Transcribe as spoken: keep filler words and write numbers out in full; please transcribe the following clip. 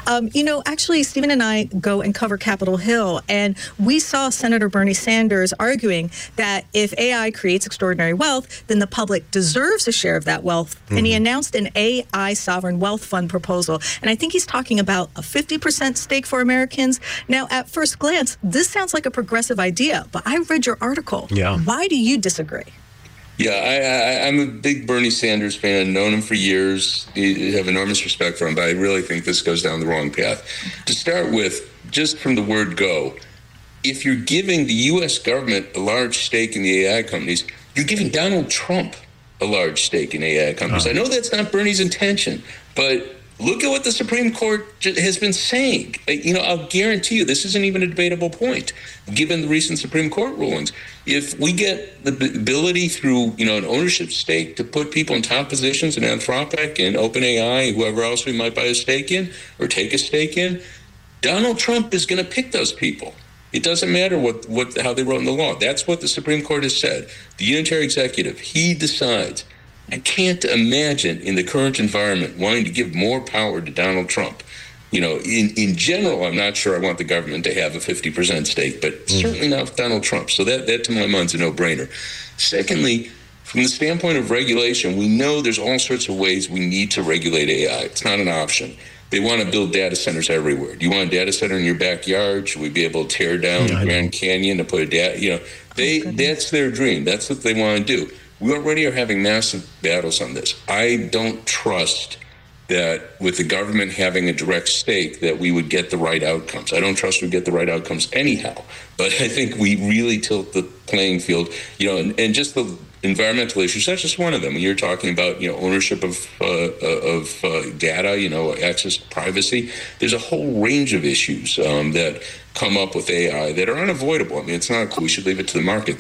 Um, you know, actually, Stephen and I go and cover Capitol Hill, and we saw Senator Bernie Sanders arguing that if A I creates extraordinary wealth, then the public deserves a share of that wealth. Mm-hmm. And he announced an A I sovereign wealth fund proposal. And I think he's talking about a fifty percent stake for Americans. Now, at first glance, this sounds like a progressive idea, but I read your article. Yeah. Why do you disagree? Yeah, I, I, I'm a big Bernie Sanders fan, known him for years, I have enormous respect for him, but I really think this goes down the wrong path. To start with, just from the word go, if you're giving the U S government a large stake in the A I companies, you're giving Donald Trump a large stake in A I companies. Oh. I know that's not Bernie's intention, but look at what the Supreme Court has been saying. You know, I'll guarantee you this isn't even a debatable point, given the recent Supreme Court rulings. If we get the ability through, you know, an ownership stake to put people in top positions in Anthropic and OpenAI, whoever else we might buy a stake in or take a stake in, Donald Trump is going to pick those people. It doesn't matter what, what how they wrote in the law. That's what the Supreme Court has said. The unitary executive, he decides. I can't imagine in the current environment wanting to give more power to Donald Trump. You know, in, in general, I'm not sure I want the government to have a fifty percent stake, but mm. certainly not with Donald Trump. So that, that to my mind is a no-brainer. Secondly, from the standpoint of regulation, we know there's all sorts of ways we need to regulate A I. It's not an option. They want to build data centers everywhere. Do you want a data center in your backyard? Should we be able to tear down yeah, Grand Canyon to put a data? You know, they oh, that's their dream. That's what they want to do. We already are having massive battles on this. I don't trust that with the government having a direct stake that we would get the right outcomes. I don't trust we'd get the right outcomes anyhow. But I think we really tilt the playing field, you know, and, and just the environmental issues, that's just one of them. When you're talking about, you know, ownership of uh, of uh, data, you know, access to privacy, there's a whole range of issues um, that come up with A I that are unavoidable. I mean, it's not, we should leave it to the market.